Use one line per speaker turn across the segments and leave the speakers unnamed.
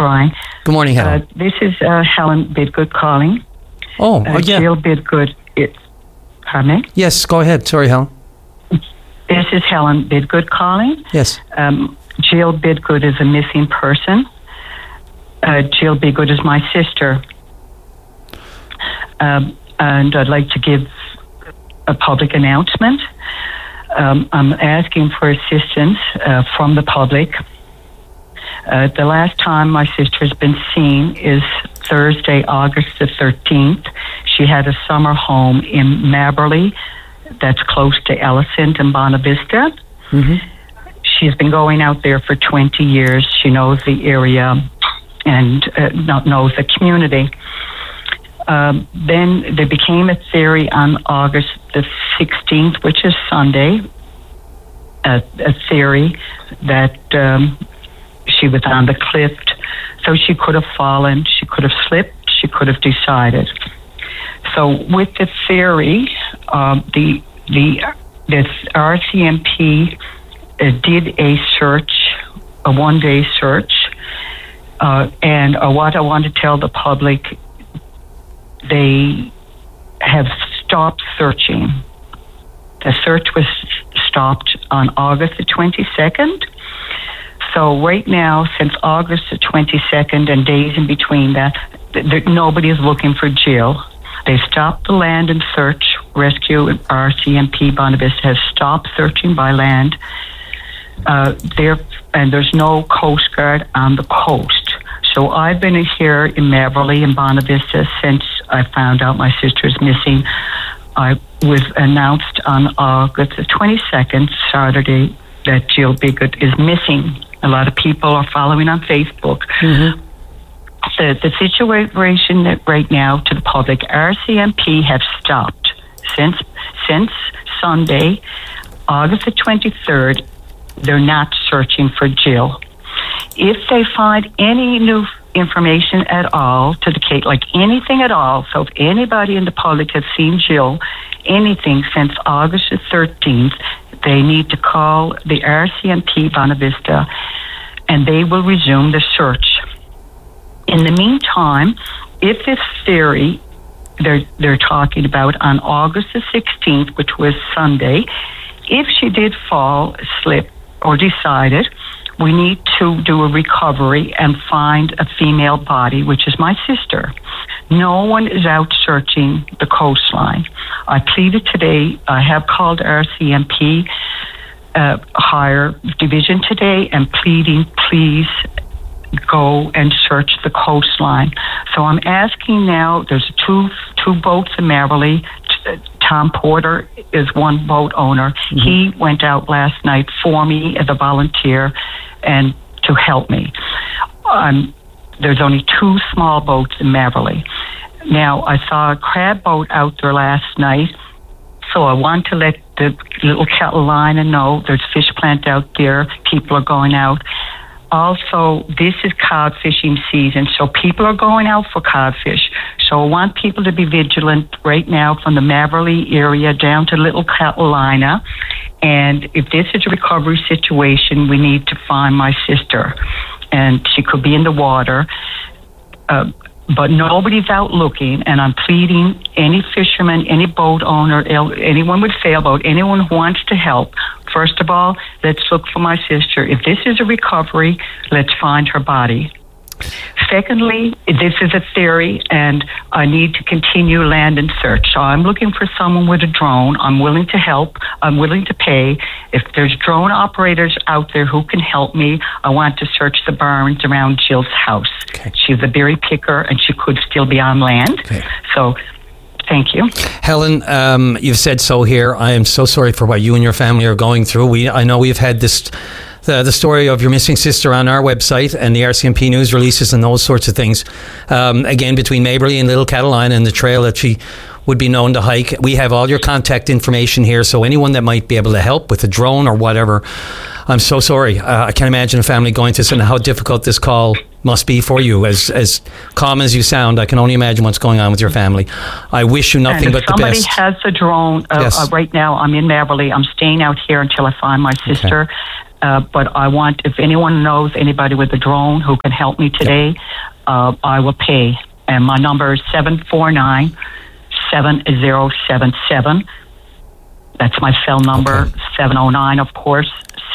Brian.
Good morning, Helen.
This is Helen Bidgood calling.
Yeah.
Jill Bidgood. Pardon me?
Yes, go ahead. Sorry, Helen.
This is Helen Bidgood calling.
Yes.
Jill Bidgood is a missing person. Jill Bidgood is my sister. And I'd like to give a public announcement. I'm asking for assistance from the public. The last time my sister has been seen is Thursday, August the 13th. She had a summer home in Maberley that's close to Ellison and Bonavista. Mm-hmm. She's been going out there for 20 years. She knows the area and knows the community. Then there became a theory on August the 16th, which is Sunday, a theory that she was on the cliff, so she could have fallen, she could have slipped, she could have decided. So with the theory, the RCMP did a search, a one-day search, and what I want to tell the public, they have stopped searching. The search was stopped on August the 22nd. So right now, since August the 22nd and days in between that, nobody is looking for Jill. They stopped the land and search. Rescue and RCMP Bonavista has stopped searching by land. There's no Coast Guard on the coast. So I've been here in Maberley and Bonavista since I found out my sister is missing. I was announced on August the 22nd, Saturday, that Jill Bidgood is missing. A lot of people are following on Facebook. Mm-hmm. The situation that right now to the public, RCMP have stopped since Sunday, August the 23rd. They're not searching for Jill. If they find any new information at all to the case, like anything at all, so if anybody in the public has seen Jill, anything since August the 13th, they need to call the RCMP Bonavista and they will resume the search. In the meantime, if this theory they're talking about on August the 16th, which was Sunday, if she did fall, slip, or decided, we need to do a recovery and find a female body, which is my sister. No one is out searching the coastline. I pleaded today, I have called RCMP higher division today and pleading, please go and search the coastline. So I'm asking now, there's two boats in Maberley. Tom Porter is one boat owner. Mm-hmm. He went out last night for me as a volunteer and to help me. There's only two small boats in Maberley. Now, I saw a crab boat out there last night, so I want to let the Little Catalina know there's fish plant out there. People are going out. Also, this is cod fishing season, so people are going out for codfish. So I want people to be vigilant right now from the Maberley area down to Little Catalina. And if this is a recovery situation, we need to find my sister. And she could be in the water. But nobody's out looking, and I'm pleading any fisherman, any boat owner, anyone with sailboat, anyone who wants to help. First of all, let's look for my sister. If this is a recovery, let's find her body. Secondly, this is a theory, and I need to continue land and search. So I'm looking for someone with a drone. I'm willing to help. I'm willing to pay. If there's drone operators out there who can help me, I want to search the barns around Jill's house. Okay. She's a berry picker, and she could still be on land. Okay. So thank you.
Helen, you've said so here. I am so sorry for what you and your family are going through. I know we've had this... The story of your missing sister on our website and the RCMP news releases and those sorts of things. Again, between Maberley and Little Catalina and the trail that she would be known to hike. We have all your contact information here, so anyone that might be able to help with a drone or whatever, I'm so sorry. I can't imagine a family going to this and how difficult this call must be for you. As calm as you sound, I can only imagine what's going on with your family. I wish you nothing but the best.
Somebody has a drone.
Yes.
Right now, I'm in Maberley. I'm staying out here until I find my sister. Okay. But I want, if anyone knows anybody with a drone who can help me today, I will pay. And my number is 749-7077. That's my cell number, 709, of course,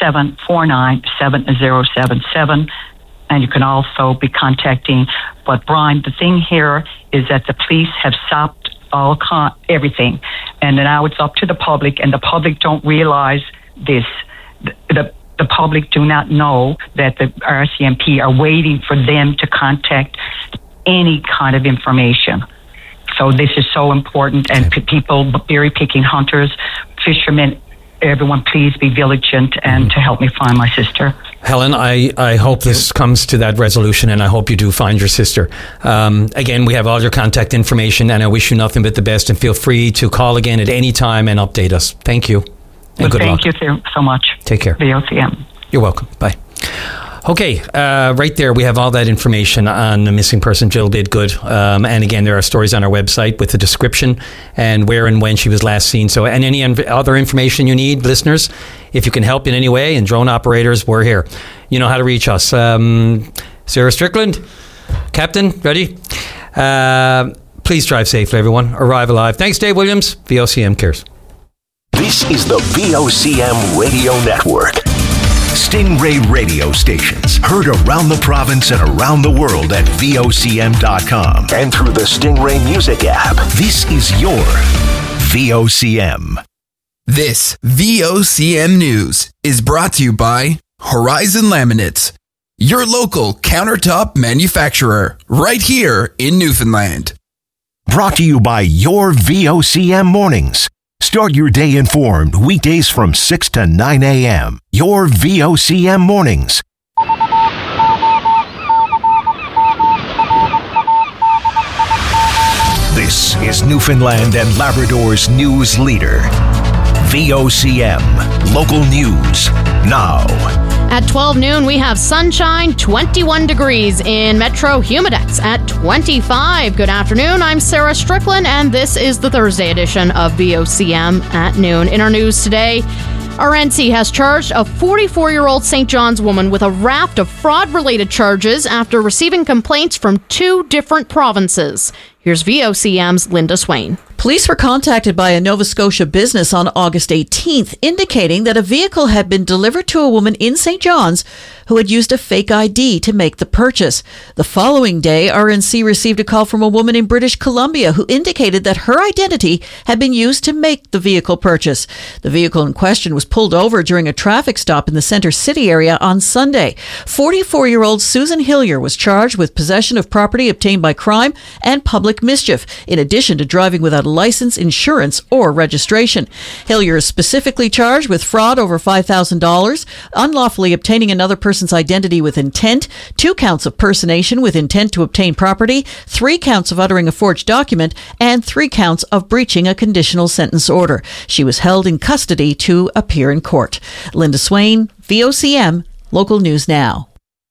749-7077. And you can also be contacting. But, Brian, the thing here is that the police have stopped everything. And now it's up to the public, and the public don't realize this. The public do not know that the RCMP are waiting for them to contact any kind of information. So this is so important, and people, berry picking hunters, fishermen, everyone, please be vigilant and to help me find my sister.
Helen, I hope this comes to that resolution, and I hope you do find your sister. Again, we have all your contact information, and I wish you nothing but the best, and feel free to call again at any time and update us. Thank you. And good luck.
Thank you so much.
Take care.
VOCM.
You're welcome. Bye. Okay, right there we have all that information on the missing person, Jill Bidgood. And again, there are stories on our website with the description and where and when she was last seen. So, and any other information you need, listeners, if you can help in any way, and drone operators, we're here. You know how to reach us. Sarah Strickland, Captain, ready? Please drive safely, everyone. Arrive alive. Thanks, Dave Williams. VOCM cares.
This is the VOCM Radio Network. Stingray radio stations heard around the province and around the world at VOCM.com and through the Stingray Music app. This is your VOCM.
This VOCM News is brought to you by Horizon Laminates, your local countertop manufacturer right here in Newfoundland.
Brought to you by your VOCM Mornings. Start your day informed weekdays from 6 to 9 a.m. Your VOCM Mornings. This is Newfoundland and Labrador's news leader. VOCM. Local news now.
At 12 noon, we have sunshine, 21 degrees in Metro Humidex at 25. Good afternoon, I'm Sarah Strickland, and this is the Thursday edition of VOCM at noon. In our news today, RNC has charged a 44-year-old St. John's woman with a raft of fraud-related charges after receiving complaints from 2 different provinces. Here's VOCM's Linda Swain.
Police were contacted by a Nova Scotia business on August 18th, indicating that a vehicle had been delivered to a woman in St. John's who had used a fake ID to make the purchase. The following day, RNC received a call from a woman in British Columbia who indicated that her identity had been used to make the vehicle purchase. The vehicle in question was pulled over during a traffic stop in the Centre City area on Sunday. 44-year-old Susan Hillier was charged with possession of property obtained by crime and public mischief, in addition to driving without a license, insurance, or registration. Hillier is specifically charged with fraud over $5,000, unlawfully obtaining another person's identity with intent, 2 counts of personation with intent to obtain property, 3 counts of uttering a forged document, and 3 counts of breaching a conditional sentence order. She was held in custody to appear in court. Linda Swain, VOCM, Local News Now.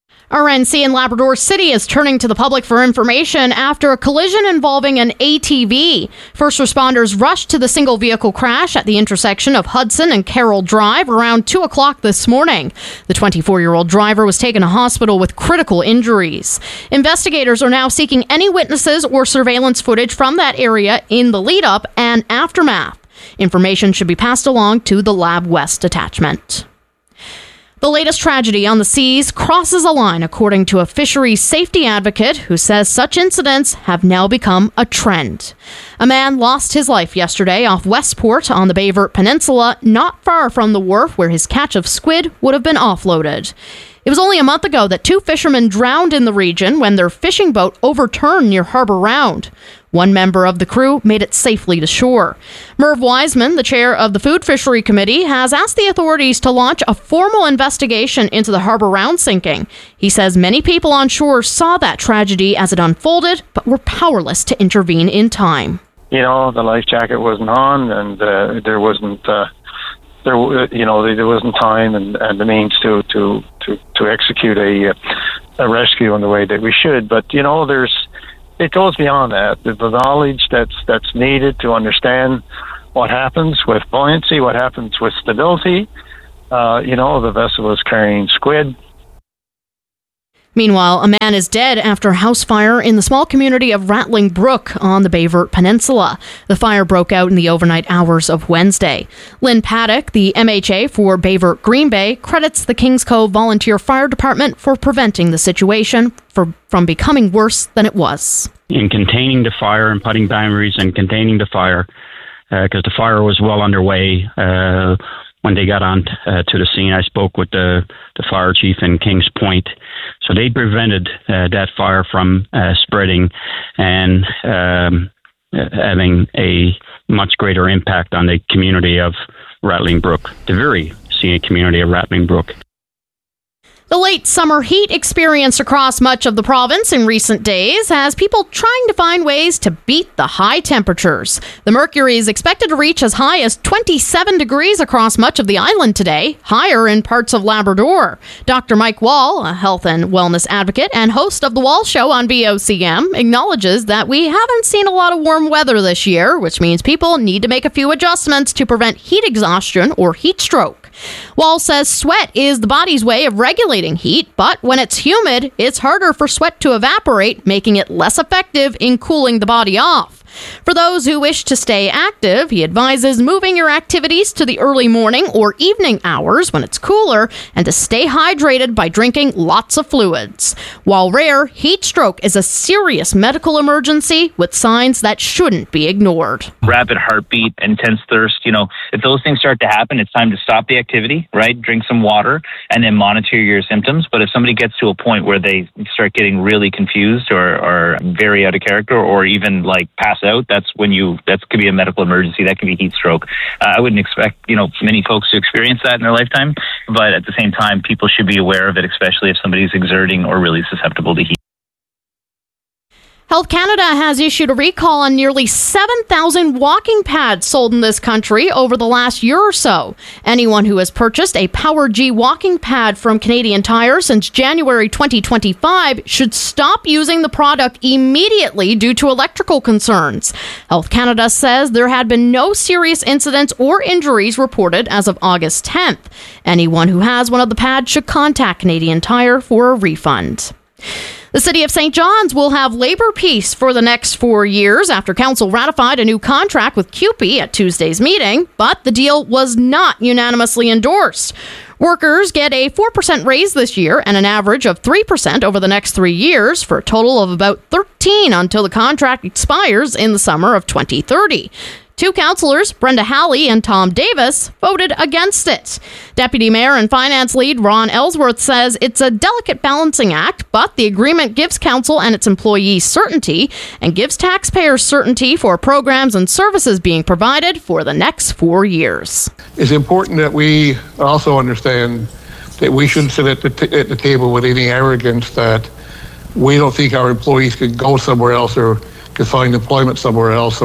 RNC in Labrador City is turning to the public for information after a collision involving an ATV. First responders rushed to the single vehicle crash at the intersection of Hudson and Carroll Drive around 2 o'clock this morning. The 24-year-old driver was taken to hospital with critical injuries. Investigators are now seeking any witnesses or surveillance footage from that area in the lead-up and aftermath. Information should be passed along to the Lab West detachment. The latest tragedy on the seas crosses a line, according to a fisheries safety advocate who says such incidents have now become a trend. A man lost his life yesterday off Westport on the Bayvert Peninsula, not far from the wharf where his catch of squid would have been offloaded. It was only a month ago that 2 fishermen drowned in the region when their fishing boat overturned near Harbour Round. One member of the crew made it safely to shore. Merv Wiseman, the chair of the Food Fishery Committee, has asked the authorities to launch a formal investigation into the Harbour Round sinking. He says many people on shore saw that tragedy as it unfolded, but were powerless to intervene in time.
You know, the life jacket wasn't on, and there wasn't time and the means to execute a rescue in the way that we should. But you know, it goes beyond that. The knowledge that's needed to understand what happens with buoyancy, what happens with stability, The vessel was carrying squid.
Meanwhile, a man is dead after a house fire in the small community of Rattling Brook on the Bayvert Peninsula. The fire broke out in the overnight hours of Wednesday. Lynn Paddock, the MHA for Bayvert Green Bay, credits the Kings Cove Volunteer Fire Department for preventing the situation from becoming worse than it was.
In containing the fire and putting boundaries and containing the fire, because the fire was well underway when they got on to the scene. I spoke with the fire chief in Kings Point. So they prevented that fire from spreading and having a much greater impact on the community of Rattling Brook, the very scenic community of Rattling Brook.
The late summer heat experienced across much of the province in recent days has people trying to find ways to beat the high temperatures. The mercury is expected to reach as high as 27 degrees across much of the island today, higher in parts of Labrador. Dr. Mike Wall, a health and wellness advocate and host of The Wall Show on VOCM, acknowledges that we haven't seen a lot of warm weather this year, which means people need to make a few adjustments to prevent heat exhaustion or heat stroke. Wall says sweat is the body's way of regulating heat, but when it's humid, it's harder for sweat to evaporate, making it less effective in cooling the body off. For those who wish to stay active, he advises moving your activities to the early morning or evening hours when it's cooler and to stay hydrated by drinking lots of fluids. While rare, heat stroke is a serious medical emergency with signs that shouldn't be ignored.
Rapid heartbeat, intense thirst, if those things start to happen, it's time to stop the activity, right? Drink some water and then monitor your symptoms. But if somebody gets to a point where they start getting really confused or very out of character or even like pass out, that could be a medical emergency. That could be heat stroke. I wouldn't expect, many folks to experience that in their lifetime, but at the same time, people should be aware of it, especially if somebody's exerting or really susceptible to heat.
Health Canada has issued a recall on nearly 7,000 walking pads sold in this country over the last year or so. Anyone who has purchased a Power G walking pad from Canadian Tire since January 2025 should stop using the product immediately due to electrical concerns. Health Canada says there had been no serious incidents or injuries reported as of August 10th. Anyone who has one of the pads should contact Canadian Tire for a refund. The City of St. John's will have labor peace for the next 4 years after Council ratified a new contract with CUPE at Tuesday's meeting, but the deal was not unanimously endorsed. Workers get a 4% raise this year and an average of 3% over the next 3 years for a total of about 13% until the contract expires in the summer of 2030. Two councillors, Brenda Halley and Tom Davis, voted against it. Deputy Mayor and Finance Lead Ron Ellsworth says it's a delicate balancing act, but the agreement gives Council and its employees certainty and gives taxpayers certainty for programs and services being provided for the next 4 years.
It's important that we also understand that we shouldn't sit at the table with any arrogance that we don't think our employees could go somewhere else or could find employment somewhere else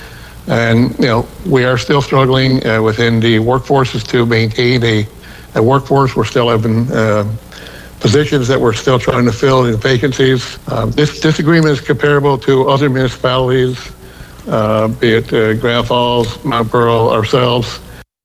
And we are still struggling within the workforces to maintain a workforce. We're still having positions that we're still trying to fill in vacancies. This agreement is comparable to other municipalities, be it Grand Falls, Mount Pearl, ourselves.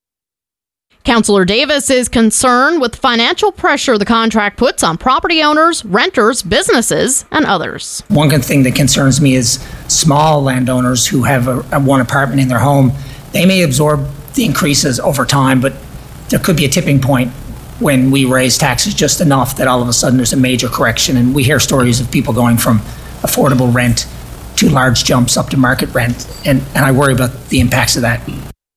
Councillor Davis is concerned with financial pressure the contract puts on property owners, renters, businesses, and others.
One good thing that concerns me is small landowners who have one apartment in their home. They may absorb the increases over time, but there could be a tipping point when we raise taxes just enough that all of a sudden there's a major correction. And we hear stories of people going from affordable rent to large jumps up to market rent. And I worry about the impacts of that.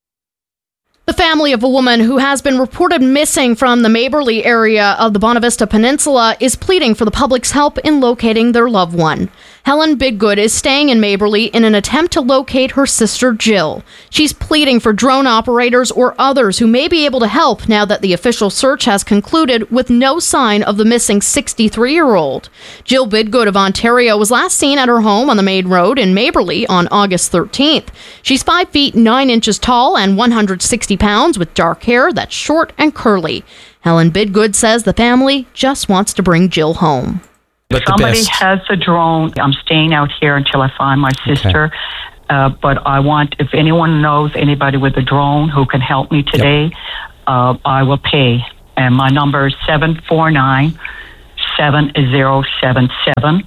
The family of a woman who has been reported missing from the Maberly area of the Bonavista Peninsula is pleading for the public's help in locating their loved one. Helen Bidgood is staying in Maberly in an attempt to locate her sister Jill. She's pleading for drone operators or others who may be able to help now that the official search has concluded with no sign of the missing 63-year-old. Jill Bidgood of Ontario was last seen at her home on the main road in Maberly on August 13th. She's 5 feet 9 inches tall and 160 pounds with dark hair that's short and curly. Helen Bidgood says the family just wants to bring Jill home.
If somebody has a drone, I'm staying out here until I find my sister. Okay. But I want, if anyone knows anybody with a drone who can help me today, I will pay. And my number is 749-7077.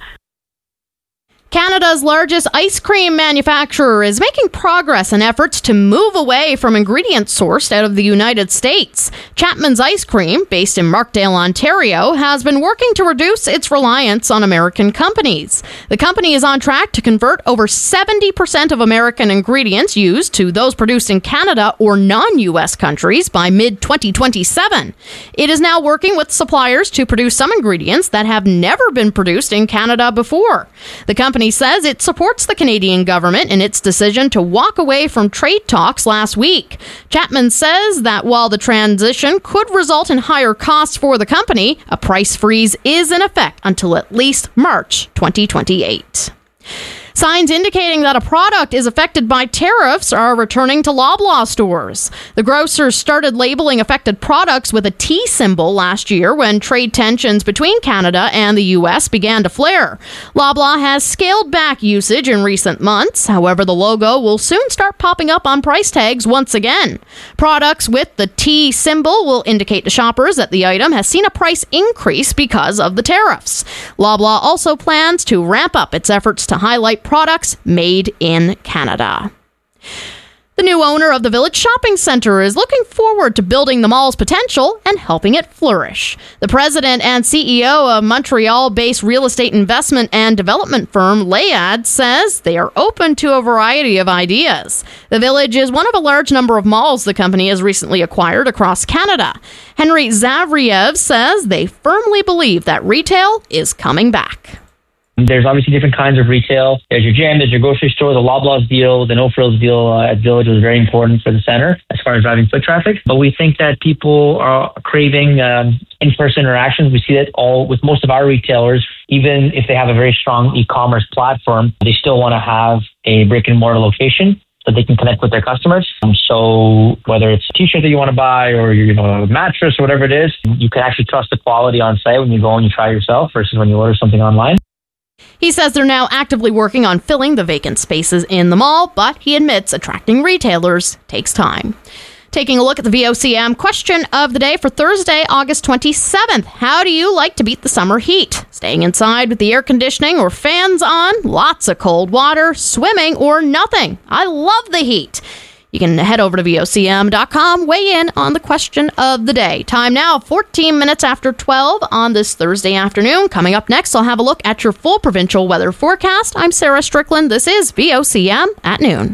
Canada's largest ice cream manufacturer is making progress in efforts to move away from ingredients sourced out of the United States. Chapman's Ice Cream, based in Markdale, Ontario, has been working to reduce its reliance on American companies. The company is on track to convert over 70% of American ingredients used to those produced in Canada or non-U.S. countries by mid-2027. It is now working with suppliers to produce some ingredients that have never been produced in Canada before. The company says it supports the Canadian government in its decision to walk away from trade talks last week. Chapman says that while the transition could result in higher costs for the company, a price freeze is in effect until at least March 2028. Signs indicating that a product is affected by tariffs are returning to Loblaw stores. The grocers started labeling affected products with a T symbol last year when trade tensions between Canada and the U.S. began to flare. Loblaw has scaled back usage in recent months. However, the logo will soon start popping up on price tags once again. Products with the T symbol will indicate to shoppers that the item has seen a price increase because of the tariffs. Loblaw also plans to ramp up its efforts to highlight products made in Canada. The new owner of the Village Shopping Centre is looking forward to building the mall's potential and helping it flourish. The president and CEO of Montreal-based real estate investment and development firm Layad says they are open to a variety of ideas. The Village is one of a large number of malls the company has recently acquired across Canada. Henry Zavriev says they firmly believe that retail is coming back.
There's obviously different kinds of retail. There's your gym, there's your grocery store. The Loblaws deal, the No Frills deal at Village was very important for the center as far as driving foot traffic. But we think that people are craving in-person interactions. We see that all with most of our retailers. Even if they have a very strong e-commerce platform, they still want to have a brick-and-mortar location so they can connect with their customers. So whether it's a t-shirt that you want to buy or a mattress or whatever it is, you can actually trust the quality on site when you go and you try it yourself versus when you order something online.
He says they're now actively working on filling the vacant spaces in the mall, but he admits attracting retailers takes time. Taking a look at the VOCM question of the day for Thursday, August 27th. How do you like to beat the summer heat? Staying inside with the air conditioning or fans on? Lots of cold water, swimming, or nothing? I love the heat. You can head over to VOCM.com, weigh in on the question of the day. Time now, 14 minutes after 12 on this Thursday afternoon. Coming up next, I'll have a look at your full provincial weather forecast. I'm Sarah Strickland. This is VOCM at noon.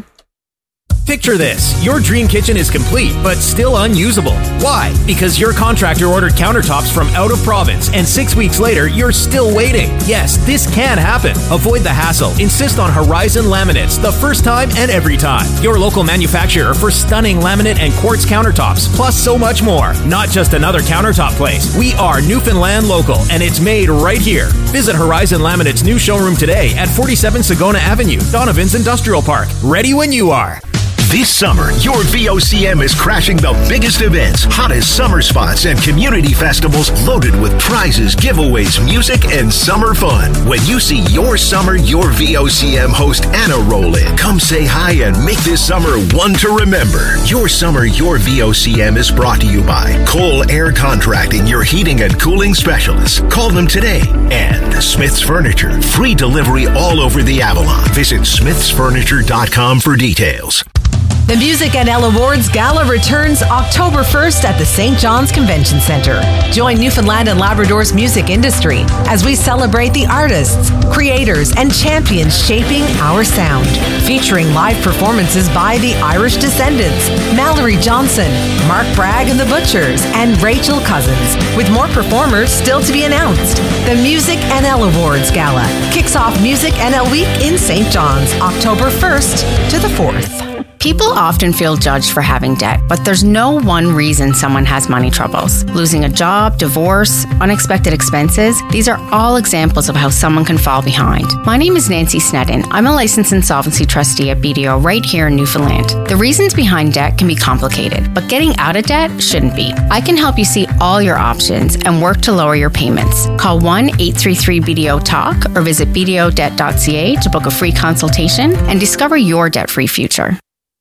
Picture this. Your dream kitchen is complete, but still unusable. Why? Because your contractor ordered countertops from out of province, and 6 weeks later, you're still waiting. Yes, this can happen. Avoid the hassle. Insist on Horizon Laminates, the first time and every time. Your local manufacturer for stunning laminate and quartz countertops, plus so much more. Not just another countertop place. We are Newfoundland local, and it's made right here. Visit Horizon Laminate's new showroom today at 47 Sagona Avenue, Donovan's Industrial Park. Ready when you are.
This summer, your VOCM is crashing the biggest events, hottest summer spots, and community festivals loaded with prizes, giveaways, music, and summer fun. When you see your summer, your VOCM host Anna roll in, come say hi and make this summer one to remember. Your summer, your VOCM is brought to you by Cole Air Contracting, your heating and cooling specialists. Call them today. And Smith's Furniture, free delivery all over the Avalon. Visit smithsfurniture.com for details.
The Music NL Awards Gala returns October 1st at the St. John's Convention Center. Join Newfoundland and Labrador's music industry as we celebrate the artists, creators, and champions shaping our sound. Featuring live performances by the Irish Descendants, Mallory Johnson, Mark Bragg and the Butchers, and Rachel Cousins, with more performers still to be announced. The Music NL Awards Gala kicks off Music NL Week in St. John's, October 1st to the 4th.
People often feel judged for having debt, but there's no one reason someone has money troubles. Losing a job, divorce, unexpected expenses, these are all examples of how someone can fall behind. My name is Nancy Snedden. I'm a licensed insolvency trustee at BDO right here in Newfoundland. The reasons behind debt can be complicated, but getting out of debt shouldn't be. I can help you see all your options and work to lower your payments. Call 1-833-BDO-TALK or visit bdodebt.ca to book a free consultation and discover your debt-free future.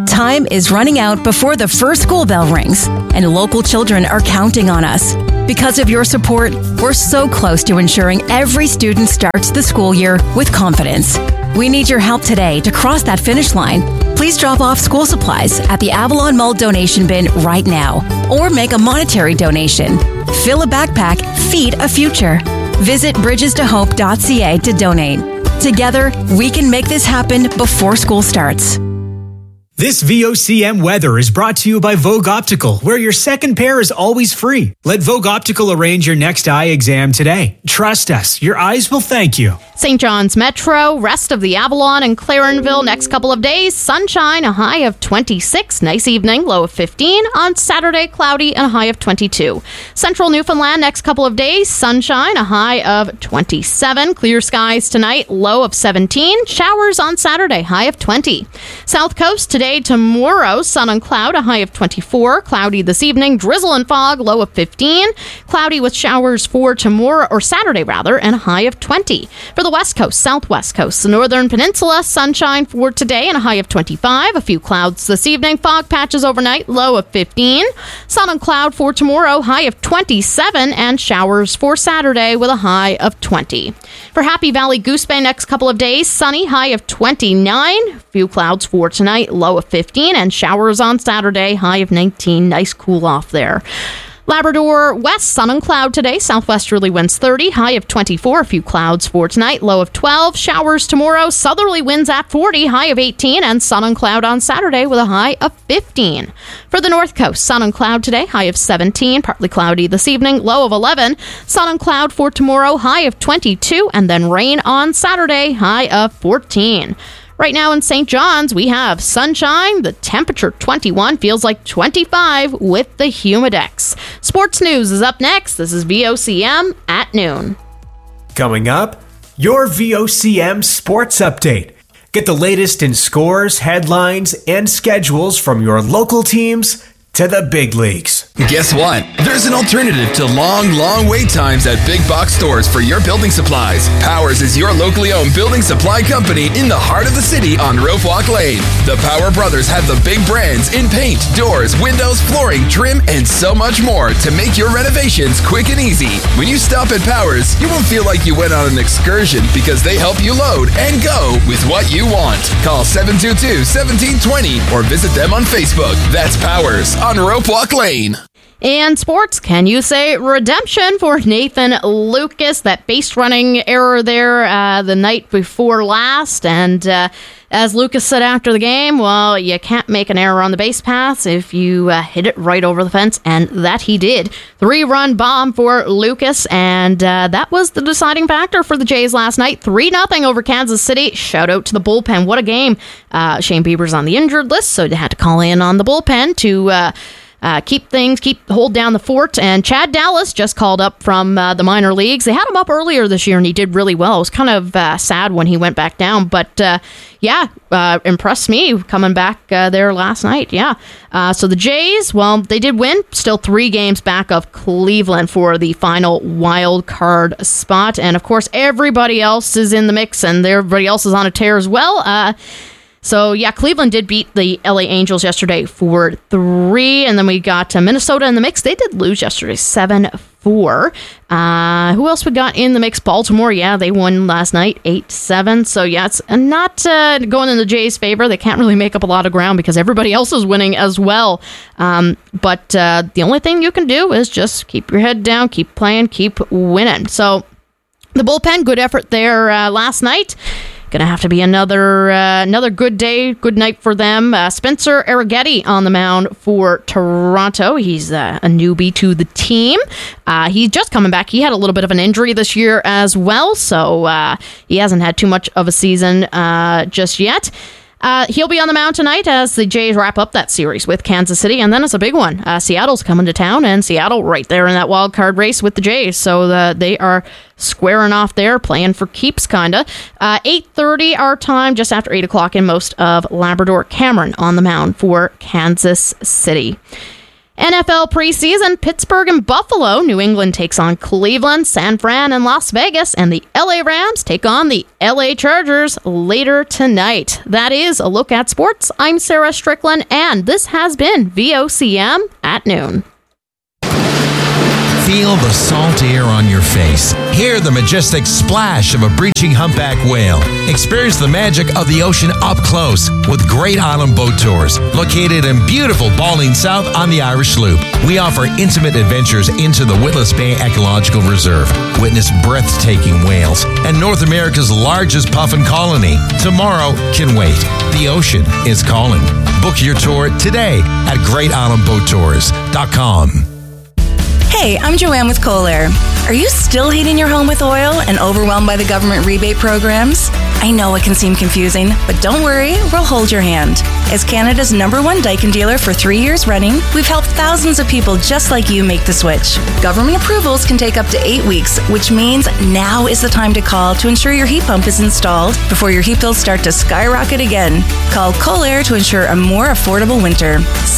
Time is running out before the first school bell rings, and local children are counting on us. Because of your support, we're so close to ensuring every student starts the school year with confidence. We need your help today to cross that finish line. Please drop off school supplies at the Avalon Mall donation bin right now, or make a monetary donation. Fill a backpack, feed a future. Visit bridgestohope.ca to donate. Together, we can make this happen before school starts.
This VOCM weather is brought to you by Vogue Optical, where your second pair is always free. Let Vogue Optical arrange your next eye exam today. Trust us, your eyes will thank you.
St. John's Metro, rest of the Avalon and Clarenville next couple of days. Sunshine, a high of 26. Nice evening, low of 15. On Saturday, cloudy and a high of 22. Central Newfoundland next couple of days. Sunshine, a high of 27. Clear skies tonight, low of 17. Showers on Saturday, high of 20. South Coast today, tomorrow, sun and cloud, a high of 24. Cloudy this evening, drizzle and fog, low of 15. Cloudy with showers for tomorrow, or Saturday rather, and a high of 20. For the West Coast, Southwest Coast, the Northern Peninsula, sunshine for today and a high of 25. A few clouds this evening, fog patches overnight, low of 15. Sun and cloud for tomorrow, high of 27, and showers for Saturday with a high of 20. For Happy Valley Goose Bay next couple of days, sunny, high of 29. A few clouds for tonight, low of 15, and showers on Saturday, high of 19. Nice cool off there. Labrador West, sun and cloud today. Southwesterly winds 30, high of 24. A few clouds for tonight, low of 12. Showers tomorrow. Southerly winds at 40, high of 18. And sun and cloud on Saturday with a high of 15. For the North Coast, sun and cloud today, high of 17. Partly cloudy this evening, low of 11. Sun and cloud for tomorrow, high of 22. And then rain on Saturday, high of 14. Right now in St. John's, we have sunshine, the temperature 21, feels like 25 with the Humidex. Sports news is up next. This is VOCM at noon.
Coming up, your VOCM Sports Update. Get the latest in scores, headlines, and schedules from your local teams to the big leagues.
Guess what? There's an alternative to long wait times at big box stores for your building supplies. Powers is your locally owned building supply company in the heart of the city on Rope Walk Lane. The Power Brothers have the big brands in paint, doors, windows, flooring, trim, and so much more to make your renovations quick and easy. When you stop at Powers, you won't feel like you went on an excursion because they help you load and go with what you want. Call 722-1720 or visit them on Facebook. That's Powers on Rope Walk Lane.
And sports, can you say redemption for Nathan Lucas? That base running error there the night before last. And as Lucas said after the game, well, you can't make an error on the base paths if you hit it right over the fence. And that he did. 3-run bomb for Lucas. And that was the deciding factor for the Jays last night. 3-0 over Kansas City. Shout out to the bullpen. What a game. Shane Bieber's on the injured list, so they had to call in on the bullpen to hold down the fort. And Chad Dallas just called up from the minor leagues. They had him up earlier this year, and he did really well. It was kind of sad when he went back down, but impressed me coming back there last night. So the Jays, well, they did win. Still 3 games back of Cleveland for the final wild card spot. And, of course, everybody else is in the mix, and everybody else is on a tear as well. Cleveland did beat the LA Angels yesterday 4-3, and then we got Minnesota in the mix. They did lose yesterday 7-4. Who else we got in the mix? Baltimore, they won last night 8-7. So, it's not going in the Jays' favor. They can't really make up a lot of ground because everybody else is winning as well. But the only thing you can do is just keep your head down, keep playing, keep winning. So, the bullpen, good effort there last night. Gonna have to be another good night for them. Spencer Arrighetti on the mound for Toronto. He's a newbie to the team. He's just coming back. He had a little bit of an injury this year as well, so he hasn't had too much of a season just yet. He'll be on the mound tonight as the Jays wrap up that series with Kansas City, and then it's a big one. Seattle's coming to town, and Seattle right there in that wild card race with the Jays, so they are squaring off there, playing for keeps, kinda. 8:30 our time, just after 8 o'clock in most of Labrador. Cameron on the mound for Kansas City. NFL preseason, Pittsburgh and Buffalo. New England takes on Cleveland, San Fran and Las Vegas, and the LA Rams take on the LA Chargers later tonight. That is a look at sports. I'm Sarah Strickland, and this has been VOCM at noon.
Feel the salt air on your face. Hear the majestic splash of a breaching humpback whale. Experience the magic of the ocean up close with Great Island Boat Tours, located in beautiful Balling South on the Irish Loop. We offer intimate adventures into the Witless Bay Ecological Reserve. Witness breathtaking whales and North America's largest puffin colony. Tomorrow can wait. The ocean is calling. Book your tour today at GreatIslandBoatTours.com.
Hey, I'm Joanne with Kohler. Are you still heating your home with oil and overwhelmed by the government rebate programs? I know it can seem confusing, but don't worry, we'll hold your hand. As Canada's #1 Daikin dealer for 3 years running, we've helped thousands of people just like you make the switch. Government approvals can take up to 8 weeks, which means now is the time to call to ensure your heat pump is installed before your heat bills start to skyrocket again. Call Kohler to ensure a more affordable winter.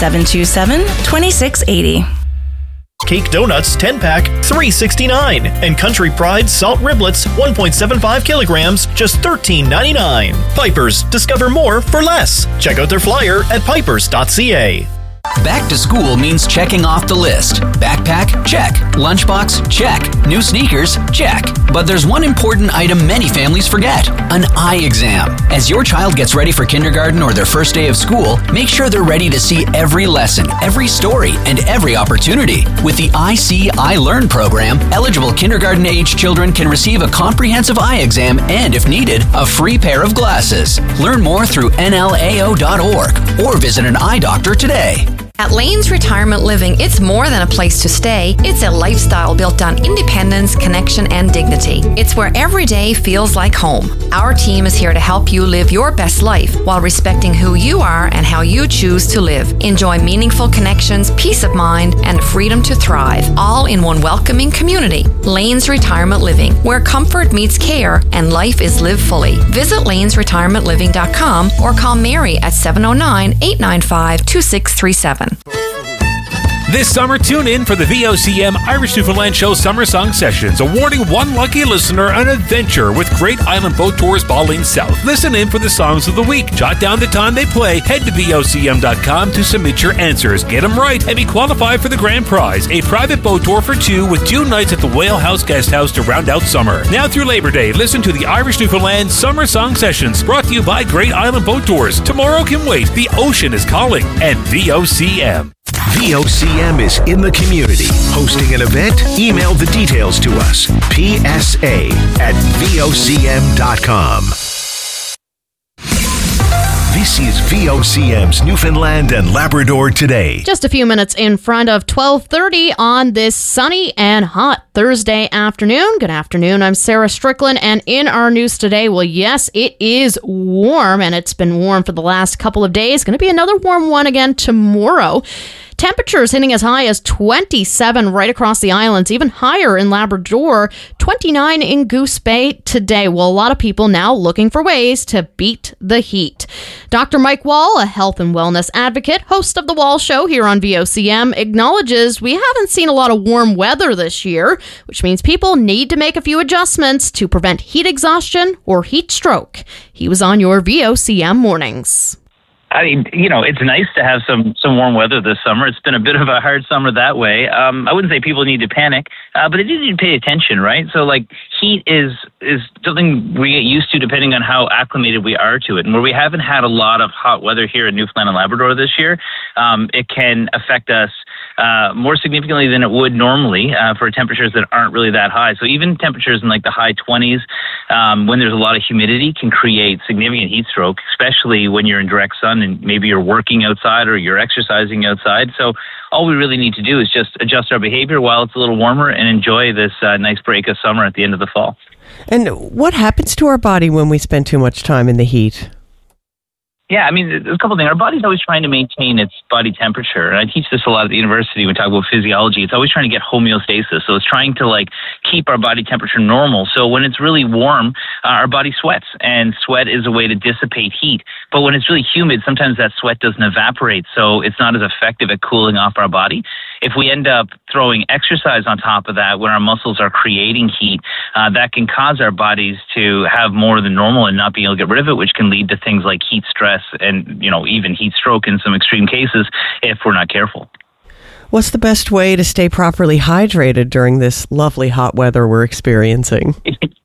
727-2680.
Cake Donuts 10-pack, $3.69. And Country Pride Salt Riblets, 1.75 kilograms, just $13.99. Piper's, discover more for less. Check out their flyer at pipers.ca.
Back to school means checking off the list. Backpack? Check. Lunchbox? Check. New sneakers? Check. But there's one important item many families forget: an eye exam. As your child gets ready for kindergarten or their first day of school, make sure they're ready to see every lesson, every story, and every opportunity. With the I See, I Learn program, eligible kindergarten-age children can receive a comprehensive eye exam and, if needed, a free pair of glasses. Learn more through nlao.org or visit an eye doctor today.
At Lanes Retirement Living, it's more than a place to stay. It's a lifestyle built on independence, connection, and dignity. It's where every day feels like home. Our team is here to help you live your best life while respecting who you are and how you choose to live. Enjoy meaningful connections, peace of mind, and freedom to thrive, all in one welcoming community. Lanes Retirement Living, where comfort meets care and life is lived fully. Visit lanesretirementliving.com or call Mary at 709-895-2637.
This summer, tune in for the VOCM Irish Newfoundland Show Summer Song Sessions, awarding one lucky listener an adventure with Great Island Boat Tours Balling South. Listen in for the songs of the week. Jot down the time they play. Head to VOCM.com to submit your answers. Get them right and be qualified for the grand prize, a private boat tour for two with 2 nights at the Whale House Guest House to round out summer. Now through Labor Day, listen to the Irish Newfoundland Summer Song Sessions, brought to you by Great Island Boat Tours. Tomorrow can wait. The ocean is calling. And VOCM.
VOCM is in the community. Hosting an event? Email the details to us. PSA@VOCM.com. This is VOCM's Newfoundland and Labrador Today.
Just a few minutes in front of 12:30 on this sunny and hot Thursday afternoon. Good afternoon. I'm Sarah Strickland, and in our news today, well, yes, it is warm, and it's been warm for the last couple of days. Going to be another warm one again tomorrow. Temperatures hitting as high as 27 right across the islands, even higher in Labrador, 29 in Goose Bay today. Well, a lot of people now looking for ways to beat the heat. Dr. Mike Wall, a health and wellness advocate, host of The Wall Show here on VOCM, acknowledges we haven't seen a lot of warm weather this year, which means people need to make a few adjustments to prevent heat exhaustion or heat stroke. He was on your VOCM mornings.
I mean, it's nice to have some warm weather this summer. It's been a bit of a hard summer that way. I wouldn't say people need to panic, but they do need to pay attention, right? So, heat is something we get used to depending on how acclimated we are to it. And where we haven't had a lot of hot weather here in Newfoundland and Labrador this year, it can affect us more significantly than it would normally for temperatures that aren't really that high. So even temperatures in the high 20s, when there's a lot of humidity, can create significant heat stroke, especially when you're in direct sun and maybe you're working outside or you're exercising outside. So all we really need to do is just adjust our behavior while it's a little warmer and enjoy this nice break of summer at the end of the fall.
And what happens to our body when we spend too much time in the heat?
Yeah, I mean, there's a couple of things. Our body's always trying to maintain its body temperature. And I teach this a lot at the university when we talk about physiology. It's always trying to get homeostasis. So it's trying to keep our body temperature normal. So when it's really warm, our body sweats, and sweat is a way to dissipate heat. But when it's really humid, sometimes that sweat doesn't evaporate, so it's not as effective at cooling off our body. If we end up throwing exercise on top of that, when our muscles are creating heat, that can cause our bodies to have more than normal and not be able to get rid of it, which can lead to things like heat stress and, even heat stroke in some extreme cases if we're not careful.
What's the best way to stay properly hydrated during this lovely hot weather we're experiencing?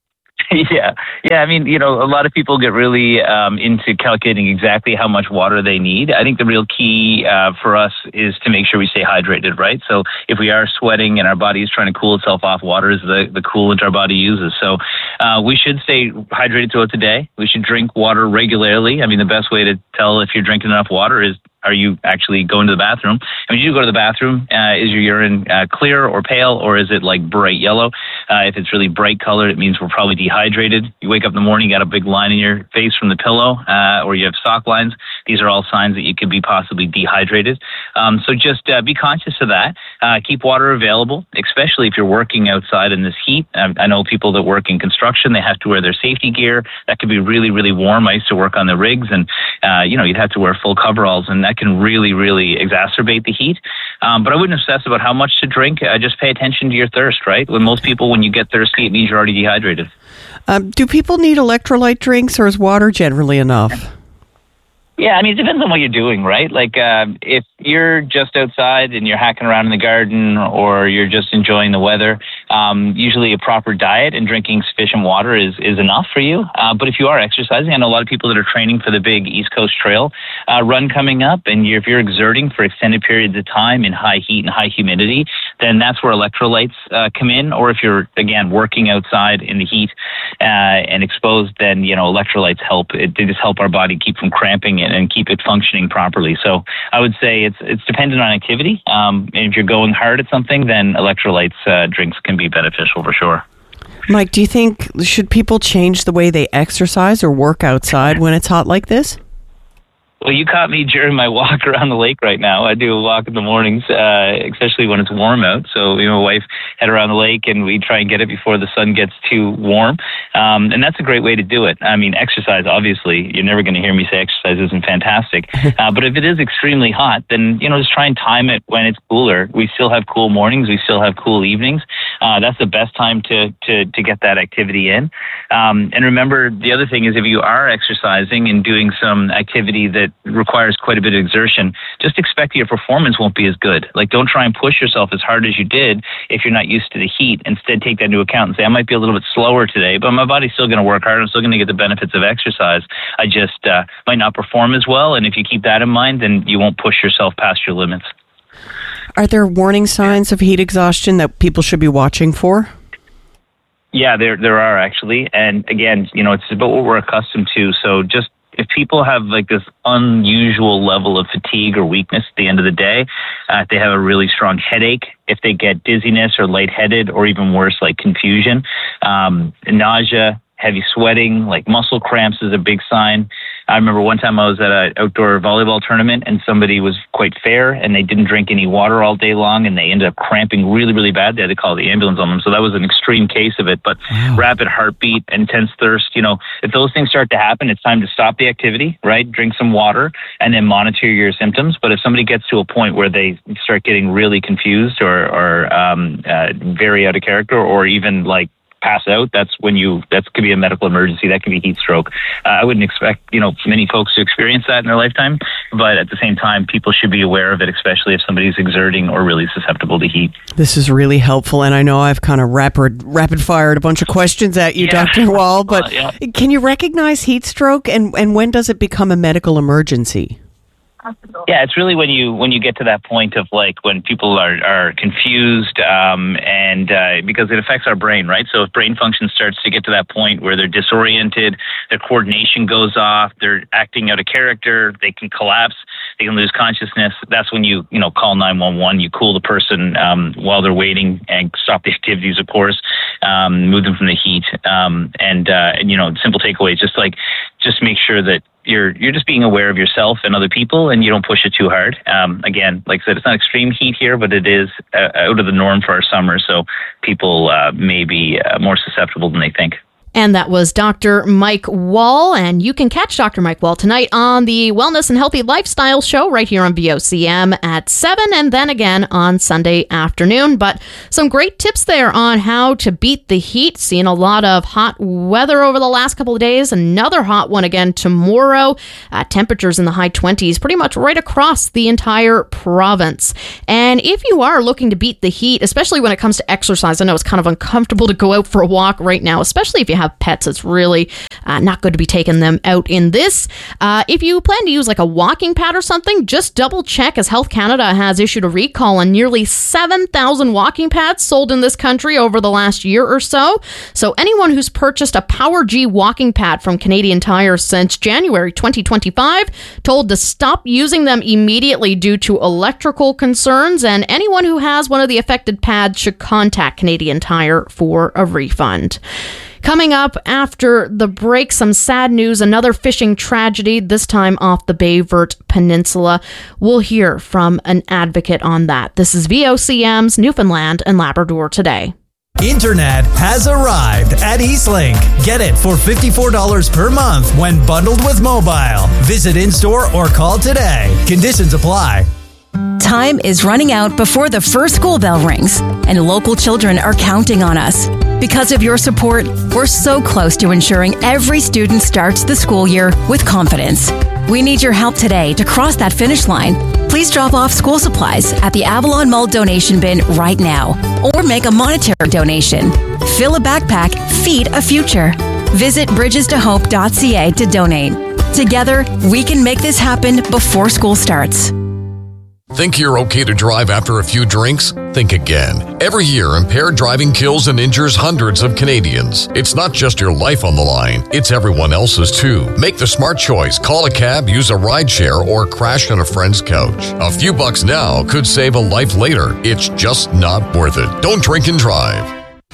Yeah. I mean, a lot of people get really into calculating exactly how much water they need. I think the real key for us is to make sure we stay hydrated, right? So if we are sweating and our body is trying to cool itself off, water is the coolant our body uses. So we should stay hydrated throughout the day. We should drink water regularly. I mean, the best way to tell if you're drinking enough water is, are you actually going to the bathroom? And when you do go to the bathroom, is your urine clear or pale, or is it like bright yellow? If it's really bright colored, it means we're probably dehydrated. You wake up in the morning, you got a big line in your face from the pillow, or you have sock lines. These are all signs that you could be possibly dehydrated. So just be conscious of that. Keep water available, especially if you're working outside in this heat. I know people that work in construction, they have to wear their safety gear. That could be really, really warm. I used to work on the rigs, and you'd have to wear full coveralls, and that can really, really exacerbate the heat. But I wouldn't obsess about how much to drink. Just pay attention to your thirst, right? Most people, when you get thirsty, it means you're already dehydrated.
Do people need electrolyte drinks, or is water generally enough?
Yeah, I mean, it depends on what you're doing, right? Like, if you're just outside and you're hacking around in the garden, or you're just enjoying the weather, usually a proper diet and drinking sufficient water is enough for you. But if you are exercising, I know a lot of people that are training for the big East Coast Trail run coming up, and if you're exerting for extended periods of time in high heat and high humidity, then that's where electrolytes come in. Or if you're, again, working outside in the heat and exposed, then, electrolytes help. They just help our body keep from cramping it and keep it functioning properly. So I would say it's dependent on activity. And if you're going hard at something, then electrolytes drinks can be beneficial for sure.
Mike, do you think, should people change the way they exercise or work outside when it's hot like this?
Well, you caught me during my walk around the lake right now. I do a walk in the mornings, especially when it's warm out. So me and my wife head around the lake, and we try and get it before the sun gets too warm. And that's a great way to do it. I mean, exercise, obviously, you're never going to hear me say exercise isn't fantastic. But if it is extremely hot, then, just try and time it when it's cooler. We still have cool mornings. We still have cool evenings. That's the best time to get that activity in. And remember, the other thing is, if you are exercising and doing some activity that requires quite a bit of exertion, just expect your performance won't be as good. Like, don't try and push yourself as hard as you did if you're not used to the heat. Instead, take that into account and say, I might be a little bit slower today, but my body's still going to work hard. I'm still going to get the benefits of exercise. I just might not perform as well. And if you keep that in mind, then you won't push yourself past your limits.
Are there warning signs of heat exhaustion that people should be watching for?
Yeah, there are actually. And again, it's about what we're accustomed to. So just if people have like this unusual level of fatigue or weakness at the end of the day, if they have a really strong headache, if they get dizziness or lightheaded, or even worse, like confusion, nausea, heavy sweating, like muscle cramps is a big sign. I remember one time I was at an outdoor volleyball tournament, and somebody was quite fair, and they didn't drink any water all day long, and they ended up cramping really, really bad. They had to call the ambulance on them. So that was an extreme case of it. But rapid heartbeat, intense thirst, if those things start to happen, it's time to stop the activity, right? Drink some water and then monitor your symptoms. But if somebody gets to a point where they start getting really confused or very out of character, or even like pass out, that could be a medical emergency. That could be heat stroke. I wouldn't expect, many folks to experience that in their lifetime, but at the same time, people should be aware of it, especially if somebody's exerting or really susceptible to heat.
This is really helpful, and I know I've kind of rapid fired a bunch of questions at you, Dr. Wall, but can you recognize heat stroke, and when does it become a medical emergency?
Yeah, it's really when you get to that point of like when people are confused, and because it affects our brain, right? So if brain function starts to get to that point where they're disoriented, their coordination goes off, they're acting out of character, they can collapse, they can lose consciousness. That's when you call 911. You cool the person while they're waiting and stop the activities, of course, move them from the heat, and simple takeaways, just make sure that you're just being aware of yourself and other people, and you don't push it too hard. Again, like I said, it's not extreme heat here, but it is out of the norm for our summer, so people may be more susceptible than they think.
And that was Dr. Mike Wall. And you can catch Dr. Mike Wall tonight on the Wellness and Healthy Lifestyle Show right here on VOCM at 7 and then again on Sunday afternoon. But some great tips there on how to beat the heat. Seeing a lot of hot weather over the last couple of days. Another hot one again tomorrow. Temperatures in the high 20s pretty much right across the entire province. And if you are looking to beat the heat, especially when it comes to exercise, I know it's kind of uncomfortable to go out for a walk right now, especially if you have pets. It's really not good to be taking them out in this. If you plan to use like a walking pad or something, just double check, as Health Canada has issued a recall on nearly 7,000 walking pads sold in this country over the last year or so. So anyone who's purchased a Power G walking pad from Canadian Tire since January 2025 told to stop using them immediately due to electrical concerns, and anyone who has one of the affected pads should contact Canadian Tire for a refund. Coming up after the break, some sad news, another fishing tragedy, this time off the Bayvert Peninsula. We'll hear from an advocate on that. This is VOCM's Newfoundland and Labrador Today.
Internet has arrived at Eastlink. Get it for $54 per month when bundled with mobile. Visit in-store or call today. Conditions apply.
Time is running out before the first school bell rings, and local children are counting on us. Because of your support, we're so close to ensuring every student starts the school year with confidence. We need your help today to cross that finish line. Please drop off school supplies at the Avalon Mall donation bin right now, or make a monetary donation. Fill a backpack, feed a future. Visit bridgestohope.ca to donate. Together, we can make this happen before school starts.
Think you're okay to drive after a few drinks? Think again. Every year, impaired driving kills and injures hundreds of Canadians. It's not just your life on the line, it's everyone else's too. Make the smart choice. Call a cab, use a rideshare, or crash on a friend's couch. A few bucks now could save a life later. It's just not worth it. Don't drink and drive.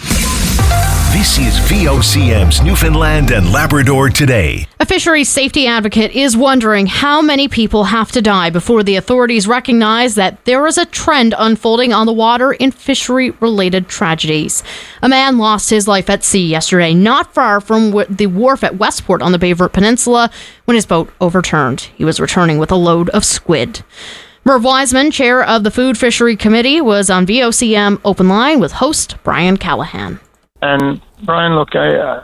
This is VOCM's Newfoundland and Labrador Today.
A fisheries safety advocate is wondering how many people have to die before the authorities recognize that there is a trend unfolding on the water in fishery-related tragedies. A man lost his life at sea yesterday, not far from the wharf at Westport on the Bayvert Peninsula, when his boat overturned. He was returning with a load of squid. Merv Wiseman, chair of the Food Fishery Committee, was on VOCM Open Line with host Brian Callahan.
And Brian, look,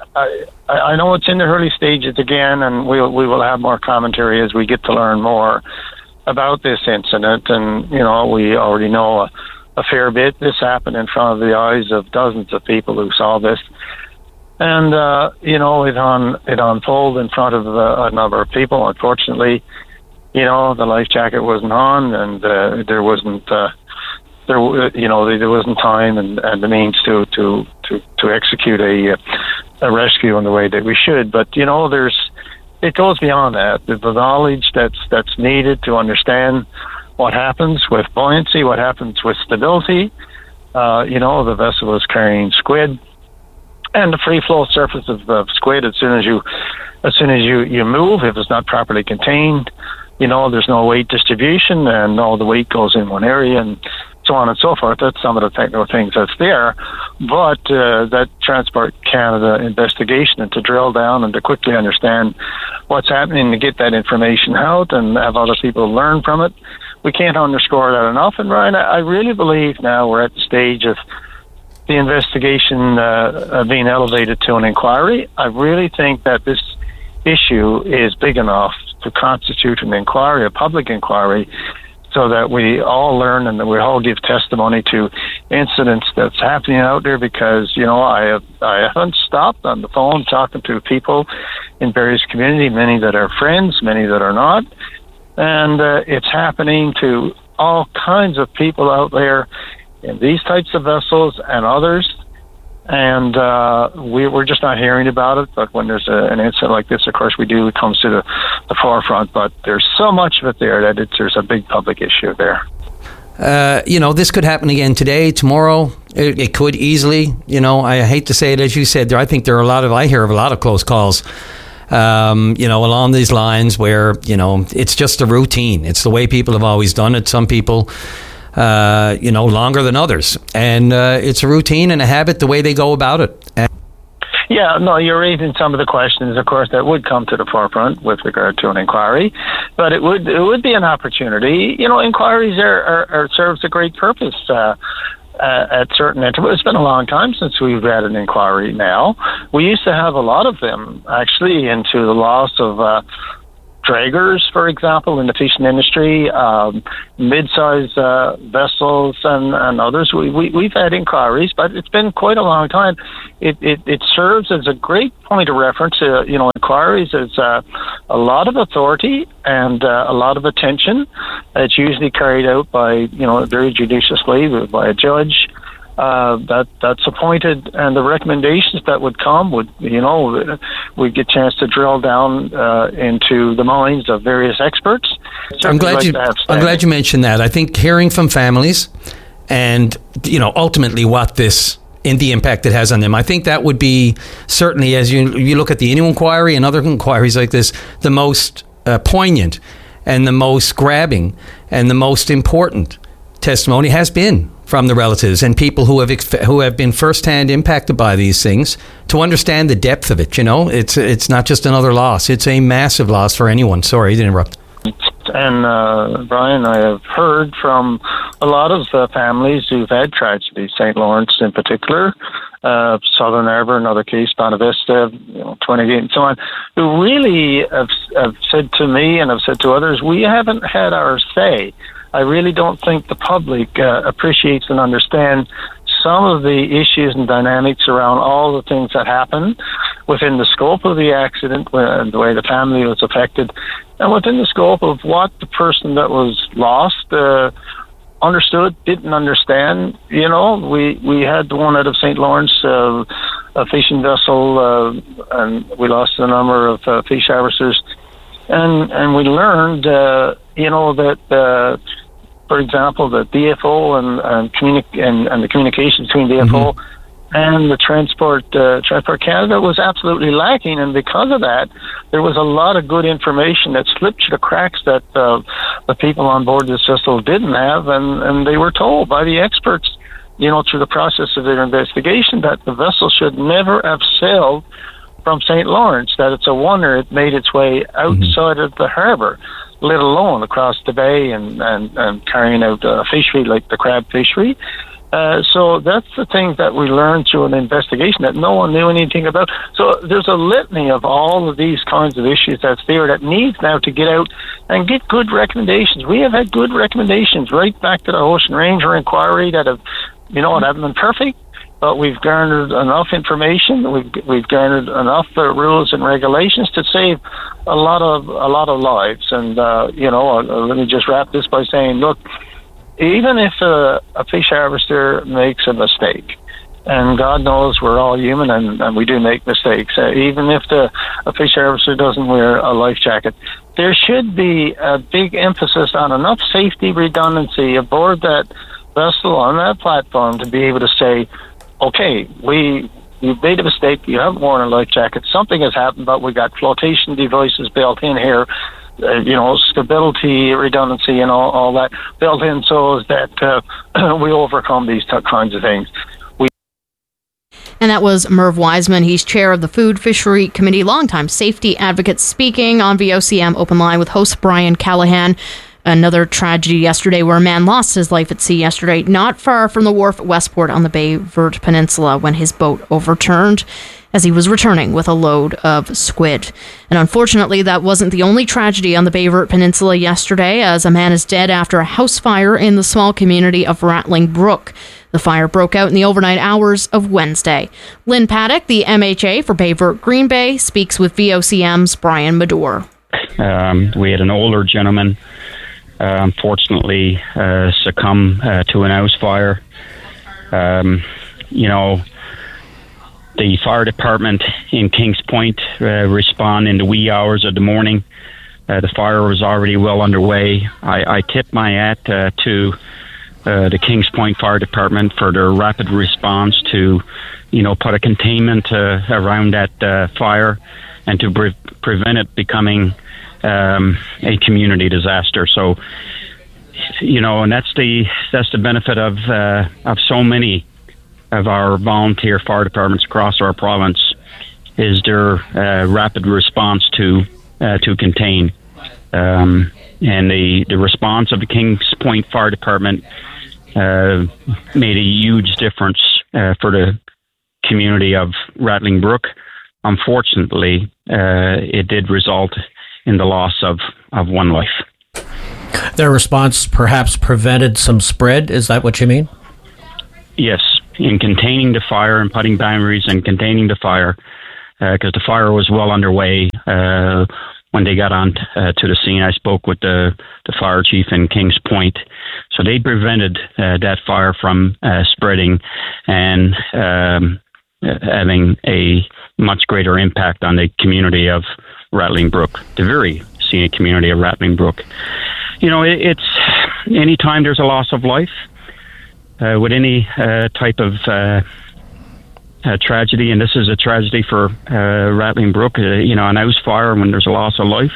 I know it's in the early stages again, and we will have more commentary as we get to learn more about this incident. And we already know a fair bit. This happened in front of the eyes of dozens of people who saw this, and it unfolded in front of a number of people. Unfortunately, the life jacket wasn't on, and there wasn't. There wasn't time and the means to execute a rescue in the way that we should. But it goes beyond that. The knowledge that's needed to understand what happens with buoyancy, what happens with stability. The vessel was carrying squid, and the free flow surface of squid. As soon as you move, if it's not properly contained, there's no weight distribution, and all the weight goes in one area, and so on and so forth. That's some of the technical things that's there. But that Transport Canada investigation, and to drill down and to quickly understand what's happening, to get that information out and have other people learn from it, we can't underscore that enough. And Ryan, I really believe now we're at the stage of the investigation being elevated to an inquiry. I really think that this issue is big enough to constitute an inquiry, a public inquiry, so that we all learn and that we all give testimony to incidents that's happening out there. Because I haven't stopped on the phone talking to people in various communities, many that are friends, many that are not, and it's happening to all kinds of people out there in these types of vessels and others. And we're just not hearing about it. But when there's an incident like this, of course, it comes to the forefront. But there's so much of it there that there's a big public issue there.
This could happen again today, tomorrow. It could easily. I hate to say it, as you said, I think I hear of a lot of close calls, along these lines where, it's just a routine. It's the way people have always done it. Some people longer than others, and it's a routine and a habit, the way they go about it.
Yeah, no, you're raising some of the questions, of course, that would come to the forefront with regard to an inquiry, but it would be an opportunity. Inquiries are serves a great purpose at certain intervals. It's been a long time since we've had an inquiry now. We used to have a lot of them, actually, into the loss of draggers, for example, in the fishing industry, mid-sized vessels and others. We've had inquiries, but it's been quite a long time. It serves as a great point of reference. Inquiries is a lot of authority and a lot of attention. It's usually carried out by, very judiciously by a judge that's appointed, and the recommendations that would come would, we'd get a chance to drill down into the minds of various experts.
I'm glad you mentioned that. I think hearing from families and, ultimately what the impact it has on them. I think that would be certainly, as you look at the Innu inquiry and other inquiries like this, the most poignant and the most grabbing and the most important testimony has been from the relatives and people who have been firsthand impacted by these things, to understand the depth of it. It's not just another loss; it's a massive loss for anyone. Sorry to interrupt.
And Brian, I have heard from a lot of families who've had tragedies, St. Lawrence in particular, Southern Harbour, another case, Bonavista, 28 and so on, who really have said to me and have said to others, we haven't had our say. I really don't think the public appreciates and understands some of the issues and dynamics around all the things that happen within the scope of the accident and the way the family was affected, and within the scope of what the person that was lost understood, didn't understand. We had the one out of St. Lawrence, a fishing vessel, and we lost a number of fish harvesters, and we learned, that. For example, the DFO and the communication between DFO and the Transport Canada was absolutely lacking, and because of that, there was a lot of good information that slipped through the cracks that the people on board this vessel didn't have, and they were told by the experts, through the process of their investigation, that the vessel should never have sailed from St. Lawrence, that it's a wonder it made its way outside of the harbour, let alone across the bay and carrying out fishery like the crab fishery. So that's the thing that we learned through an investigation that no one knew anything about. So there's a litany of all of these kinds of issues that's there that needs now to get out and get good recommendations. We have had good recommendations right back to the Ocean Ranger inquiry that have, haven't been perfect, but we've garnered enough information. We've garnered enough rules and regulations to save a lot of lives. And let me just wrap this by saying, look, even if a fish harvester makes a mistake, and God knows we're all human and we do make mistakes, even if a fish harvester doesn't wear a life jacket, there should be a big emphasis on enough safety redundancy aboard that vessel on that platform to be able to say, okay, you've made a mistake, you haven't worn a life jacket, something has happened, but we got flotation devices built in here, stability, redundancy, and all that built in so that we overcome these kinds of things.
And that was Merv Wiseman. He's chair of the Food Fishery Committee, longtime safety advocate, speaking on VOCM Open Line with host Brian Callahan. Another tragedy yesterday where a man lost his life at sea yesterday, not far from the wharf at Westport on the Baie Verte Peninsula, when his boat overturned as he was returning with a load of squid. And unfortunately, that wasn't the only tragedy on the Baie Verte Peninsula yesterday, as a man is dead after a house fire in the small community of Rattling Brook. The fire broke out in the overnight hours of Wednesday. Lynn Paddock, the MHA for Baie Verte Green Bay, speaks with VOCM's Brian Medore.
We had an older gentleman unfortunately succumb to an house fire. The fire department in Kings Point respond in the wee hours of the morning. The fire was already well underway. I tipped my hat to the Kings Point Fire Department for their rapid response to, put a containment around that fire and to prevent it becoming a community disaster. So, and that's the benefit of so many of our volunteer fire departments across our province. is their rapid response to contain. And the response of the Kings Point Fire Department made a huge difference for the community of Rattling Brook. Unfortunately, it did result in the loss of one life.
Their response perhaps prevented some spread. Is that what you mean?
Yes, in containing the fire and putting boundaries and containing the fire, because the fire was well underway when they got on to the scene. I spoke with the fire chief in Kings Point. So they prevented that fire from spreading and having a much greater impact on the community of Rattling Brook, the very scenic community of Rattling Brook. You know, it's anytime there's a loss of life, with any type of tragedy, and this is a tragedy for Rattling Brook, you know, an house fire when there's a loss of life,